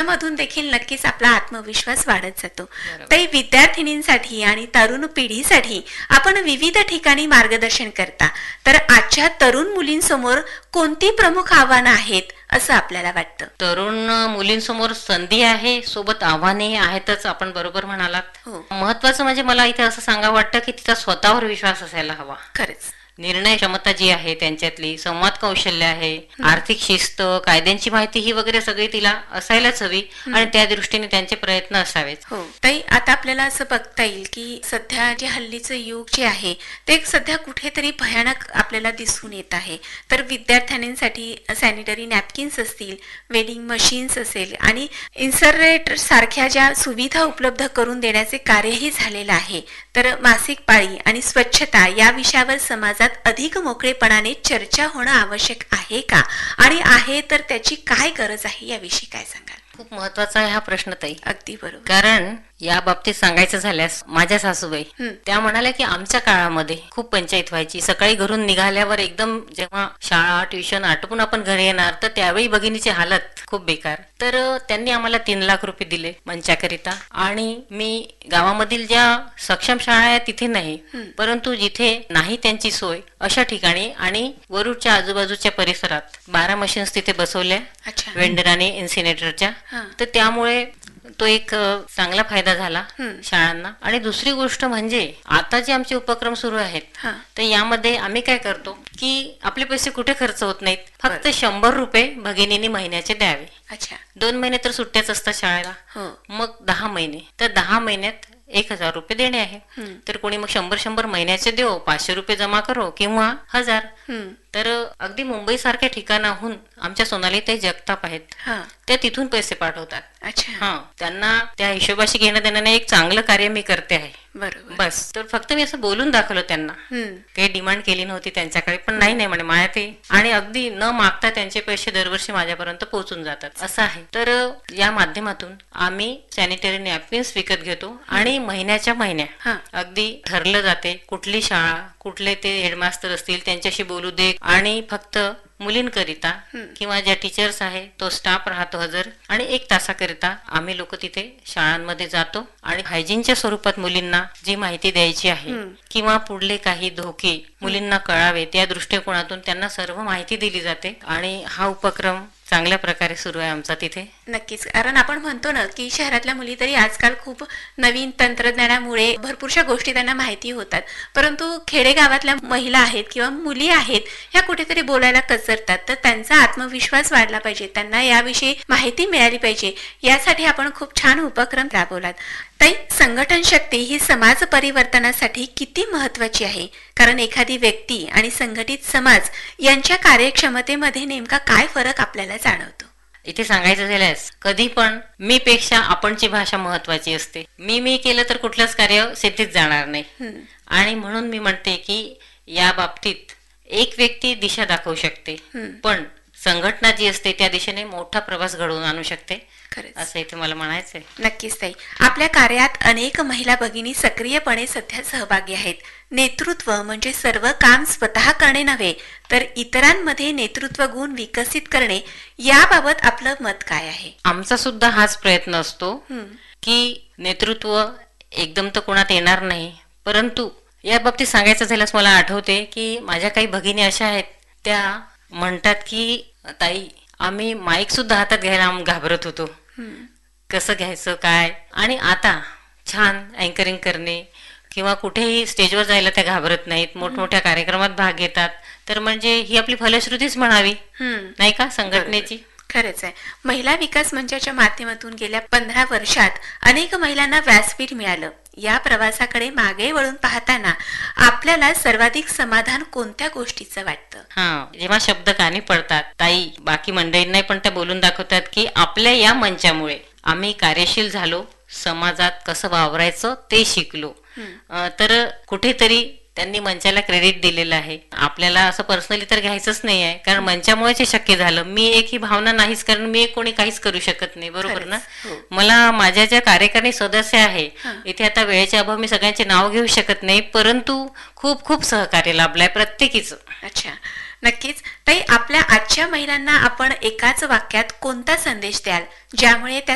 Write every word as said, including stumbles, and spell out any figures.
मधून देखील नक्कीच आपला आत्मविश्वास वाढत जातो. तर विद्यार्थिनींसाठी आणि तरुण पिढीसाठी आपण विविध ठिकाणी मार्गदर्शन करता, तर आजच्या तरुण मुलींसमोर कोणती प्रमुख आव्हानं आहेत असं आपल्याला वाटतं? तरुण मुलींसमोर संधी आहे, सोबत आव्हाने आहेतच. आपण बरोबर म्हणालात. हो. महत्वाचं म्हणजे मला इथे असं सांगावं वाटतं की तिचा स्वतःवर विश्वास असायला हवा. खरंच. निर्णय क्षमता जी आहे त्यांच्यातली, संवाद कौशल्य आहे, आर्थिक शिस्त, कायद्यांची माहिती ही वगैरे सगळी तिला असायलाच हवी आणि त्या दृष्टीने त्यांचे प्रयत्न असावेत. हो ताई, आता आपल्याला असं बघता येईल की सध्या जे हल्लीचं युग जे आहे ते सध्या कुठेतरी भयानक आपल्याला दिसून येत आहे. तर विद्यार्थ्यांसाठी सॅनिटरी नॅपकिन्स असतील, वेडिंग मशीन्स असेल आणि इन्सरेटर सारख्या ज्या सुविधा उपलब्ध करून देण्याचे कार्यही झालेलं आहे. तर मासिक पाळी आणि स्वच्छता या विषयावर समाजात अधिक मोकळेपणाने चर्चा होणं आवश्यक आहे का, आणि आहे तर त्याची काय गरज आहे याविषयी काय सांगाल? खूप महत्वाचा आहे हा प्रश्न ताई. अगदी बरोबर. कारण या बाबतीत सांगायचं झाल्यास माझ्या सासूबाई त्या म्हणाल्या की आमच्या काळामध्ये खूप पंचायत व्हायची. सकाळी घरून निघाल्यावर एकदम जेव्हा शाळा ट्युशन आटपून आपण घरी येणार तर त्यावेळी भगिनीची हालत खूप बेकार. तर त्यांनी आम्हाला तीन लाख रुपये दिले मंचाकरिता. आणि मी गावामधील ज्या सक्षम शाळा आहेत तिथे नाही, परंतु जिथे नाही त्यांची सोय अशा ठिकाणी आणि वरुडच्या आजूबाजूच्या परिसरात बारा मशीन्स तिथे बसवल्या वेंडर आणि इन्सिनेटरच्या. तर त्यामुळे तो एक चांगला फायदा झाला शाळांना. आणि दुसरी गोष्ट म्हणजे आता जे आमचे उपक्रम सुरू आहेत तर यामध्ये आम्ही काय करतो की आपले पैसे कुठे खर्च होत नाहीत. फक्त शंभर रुपये भगिनीने महिन्याचे द्यावे. अच्छा. दोन महिने तर सुट्ट्याच असतात शाळेला, मग दहा महिने तर दहा महिन्यात एक हजार रुपये देणे आहे. तर कोणी मग शंभर शंभर महिन्याचे देऊ, पाचशे रुपये जमा करो किंवा हजार. तर अगदी मुंबई सारख्या ठिकाणाहून आमच्या सोनाली ताई जगताप आहेत, त्या तिथून पैसे पाठवतात. हा, त्यांना त्या हिशोबाशी घेणं देण्याने एक चांगलं कार्य मी करते आहे. बरोबर. बस. तर फक्त मी असं बोलून दाखवलं त्यांना, काही डिमांड केली नव्हती त्यांच्याकडे, पण नाही नाही म्हणे माया ते, आणि अगदी न मागता त्यांचे पैसे दरवर्षी माझ्यापर्यंत पोहोचून जातात असं आहे. तर या माध्यमातून आम्ही सॅनिटरी नॅपकिन्स विकत घेतो आणि महिन्याच्या महिन्या अगदी ठरलं जाते कुठली शाळा, कुठले ते हेडमास्टर असतील त्यांच्याशी बोलू दे, आणि फक्त मुलींकरिता किंवा ज्या टीचर्स आहे तो स्टाफ राहतो हजर, आणि एक तासाकरिता आम्ही लोक तिथे शाळांमध्ये जातो आणि हायजीनच्या स्वरूपात मुलींना जी माहिती द्यायची आहे किंवा पुढले काही धोके मुलींना कळावेत या दृष्टिकोनातून त्यांना सर्व माहिती दिली जाते. आणि हा उपक्रम चांगल्या प्रकारे सुरू आहे आमचा तिथे. नक्कीच. कारण आपण म्हणतो ना की शहरातल्या मुली तरी आजकाल खूप नवीन तंत्रज्ञानामुळे भरपूरशा गोष्टी त्यांना माहिती होतात, परंतु खेडेगावातल्या महिला आहेत किंवा मुली आहेत ह्या कुठेतरी बोलायला कचरतात. तर त्यांचा आत्मविश्वास वाढला पाहिजे, त्यांना याविषयी माहिती मिळाली पाहिजे, यासाठी आपण खूप छान उपक्रम राबवलात. ताई, संघटन शक्ती ही समाज परिवर्तनासाठी किती महत्वाची आहे? कारण एखादी व्यक्ती आणि संघटित समाज यांच्या कार्यक्षमतेमध्ये नेमका काय फरक आपल्याला जाणवतो? इथे सांगायचं झाल्यास कधी पण मी पेक्षा आपणची भाषा महत्वाची असते. मी मी केलं तर कुठलंच कार्य सिद्धीत जाणार नाही. आणि म्हणून मी म्हणते की या बाबतीत एक व्यक्ती दिशा दाखवू शकते, पण संघटना जी असते त्या दिशेने मोठा प्रवास घडवून आणू शकते, असं इथे मला म्हणायचंय. नक्कीच ताई, आपल्या कार्यात अनेक महिला भगिनी सक्रियपणे सध्या सहभागी आहेत. नेतृत्व म्हणजे सर्व काम स्वतः करणे नव्हे, तर इतरांमध्ये नेतृत्व गुण विकसित करणे, याबाबत आपलं मत काय आहे? आमचा सुद्धा हाच प्रयत्न असतो की नेतृत्व एकदम तर कोणात येणार नाही, परंतु या बाबतीत सांगायचं झाल्यास मला आठवते की माझ्या काही भगिनी अशा आहेत त्या म्हणतात की ताई आम्ही माईक सुद्धा हातात घ्यायला घाबरत होतो, कसं घ्यायचं काय, आणि आता छान अँकरिंग करणे किंवा कुठेही स्टेजवर जायला त्या घाबरत नाहीत, मोठमोठ्या कार्यक्रमात भाग घेतात. तर म्हणजे ही आपली फलश्रुतीच म्हणावी नाही का संघटनेची. खरंच आहे. महिला विकास मंचाच्या माध्यमातून गेल्या पंधरा वर्षात अनेक महिलांना व्यासपीठ मिळालं. या प्रवासाकडे मागे वळून पाहताना आपल्याला सर्वाधिक समाधान कोणत्या गोष्टीचं वाटतं? हा, जेव्हा शब्द कानी पडतात ताई, बाकी मंडळींना पण त्या बोलून दाखवतात की आपल्या या मंचामुळे आम्ही कार्यशील झालो, समाजात कसं वावरायचं ते शिकलो. तर कुठेतरी त्यांनी मंचाला क्रेडिट दिलेलं आहे. आपल्याला असं पर्सनली तर घ्यायचंच नाही आहे, कारण मंचामुळेच हे शक्य झालं. मी एक ही भावना नाहीच, कारण मी एक कोणी काहीच करू शकत नाही, बरोबर ना. मला माझ्या ज्या कार्यकारिणी सदस्य आहे इथे, आता वेळेच्या अभाव मी सगळ्यांचे नाव घेऊ शकत नाही, परंतु खूप खूप सहकार्य लाभलंय प्रत्येकीच. अच्छा, नक्कीच. ताई, आपल्या आजच्या महिलांना आपण एकाच वाक्यात कोणता संदेश द्याल ज्यामुळे त्या